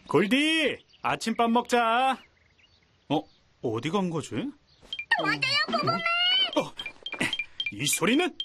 골디, 아침밥 먹자. 어디 간 거지? 맞아요, 보보맨! 이 소리는?